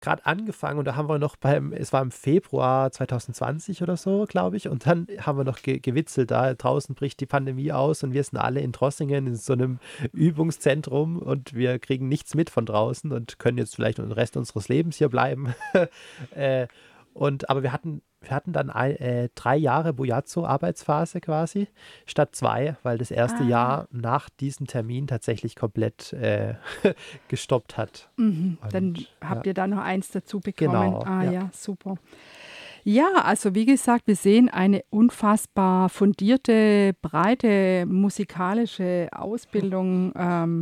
gerade angefangen und da haben wir noch es war im Februar 2020 oder so, glaube ich, und dann haben wir noch gewitzelt, da draußen bricht die Pandemie aus und wir sind alle in Trossingen in so einem Übungszentrum und wir kriegen nichts mit von draußen und können jetzt vielleicht den Rest unseres Lebens hier bleiben. äh, aber wir hatten dann 3 Jahre Bujazzo-Arbeitsphase quasi, statt 2, weil das erste Ah, Jahr nach diesem Termin tatsächlich komplett gestoppt hat. dann Und ja, habt ihr da noch eins dazu bekommen. genau, Ah ja. ja, super. Ja, also wie gesagt, wir sehen eine unfassbar fundierte, breite musikalische Ausbildung.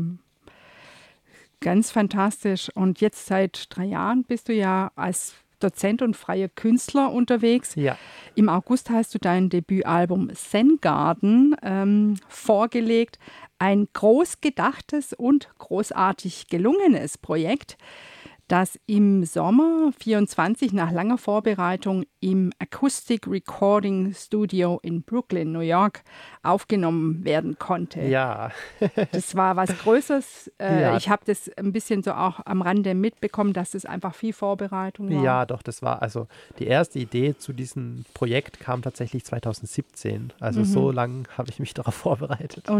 Ganz fantastisch. Und jetzt seit 3 Jahren bist du ja als Dozent und freier Künstler unterwegs. Ja, Im August hast du dein Debütalbum Zen Garden vorgelegt. Ein groß gedachtes und großartig gelungenes Projekt, das im Sommer 24 nach langer Vorbereitung im Acoustic Recording Studio in Brooklyn, New York, aufgenommen werden konnte. ja, Das war was Größeres. ja, Ich habe das ein bisschen so auch am Rande mitbekommen, dass das einfach viel Vorbereitung war. ja, doch, das war, also die erste Idee zu diesem Projekt kam tatsächlich 2017. Also so lange habe ich mich darauf vorbereitet.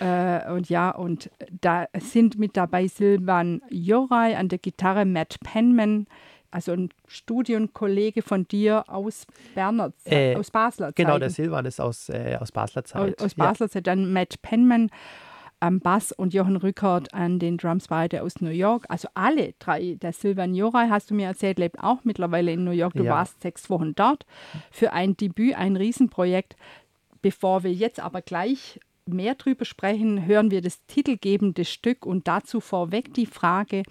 Und da sind mit dabei Silvan Joray an der Gitarre, Matt Penman, also ein Studienkollege von dir aus Äh, aus Basler genau, der Zeiten. Silvan ist aus Basler Zeit. Aus Ja, Basler Zeit, dann Matt Penman am Bass und Jochen Rückert an den Drums, beide aus New York. Also alle drei. Der Silvan Joray, hast du mir erzählt, lebt auch mittlerweile in New York. Du ja, warst 6 Wochen dort für ein Debüt, ein Riesenprojekt. Bevor wir jetzt aber gleich mehr drüber sprechen, hören wir das titelgebende Stück und dazu vorweg die Frage,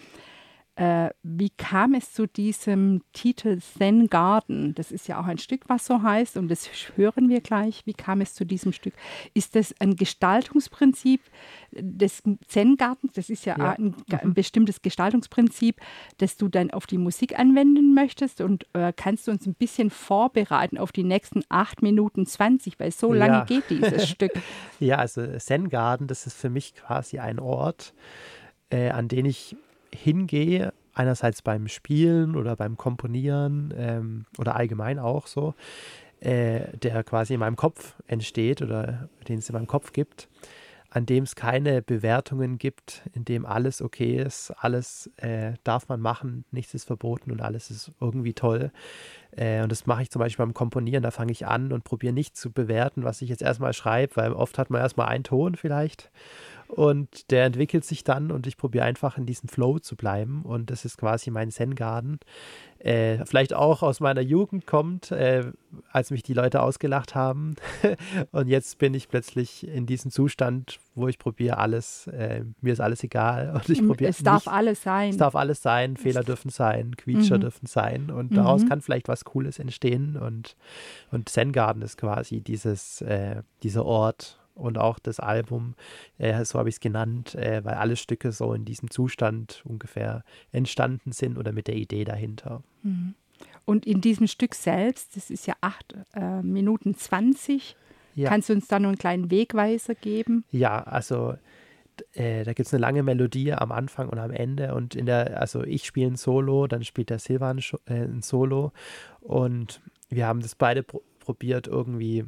wie kam es zu diesem Titel Zen Garden? Das ist ja auch ein Stück, was so heißt, und das hören wir gleich. Wie kam es zu diesem Stück? Ist das ein Gestaltungsprinzip des Zen Gardens? Das ist ja ja. ein bestimmtes Gestaltungsprinzip, das du dann auf die Musik anwenden möchtest. Und kannst du uns ein bisschen vorbereiten auf die nächsten 8 Minuten 20, weil so lange Ja, geht dieses Stück. ja, also Zen Garden, das ist für mich quasi ein Ort, an den ich hingehe, einerseits beim Spielen oder beim Komponieren oder allgemein auch so, der quasi in meinem Kopf entsteht oder den es in meinem Kopf gibt, an dem es keine Bewertungen gibt, in dem alles okay ist, alles darf man machen, nichts ist verboten und alles ist irgendwie toll. Und das mache ich zum Beispiel beim Komponieren, da fange ich an und probiere nicht zu bewerten, was ich jetzt erstmal schreibe, weil oft hat man erstmal einen Ton vielleicht und der entwickelt sich dann und ich probiere einfach in diesem Flow zu bleiben und das ist quasi mein Zen-Garden. Vielleicht auch aus meiner Jugend kommt, als mich die Leute ausgelacht haben. Und jetzt bin ich plötzlich in diesem Zustand, wo ich probiere alles, mir ist alles egal und ich probiere Es darf nicht, alles es sein. darf alles sein, Fehler dürfen sein, Quietscher dürfen sein und daraus kann vielleicht was Cooles entstehen und Zen Garden ist quasi dieser Ort und auch das Album, so habe ich es genannt, weil alle Stücke so in diesem Zustand ungefähr entstanden sind oder mit der Idee dahinter. Und in diesem Stück selbst, das ist ja 8 Minuten 20, Ja, kannst du uns da noch einen kleinen Wegweiser geben? ja, also da gibt es eine lange Melodie am Anfang und am Ende und also ich spiele ein Solo, dann spielt der Silvan ein Solo und wir haben das beide probiert irgendwie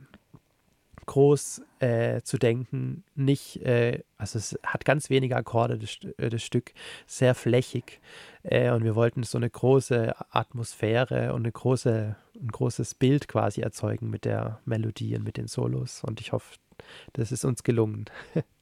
groß zu denken, nicht, also es hat ganz wenige Akkorde, das Stück, sehr flächig und wir wollten so eine große Atmosphäre und ein großes Bild quasi erzeugen mit der Melodie und mit den Solos und ich hoffe, das ist uns gelungen.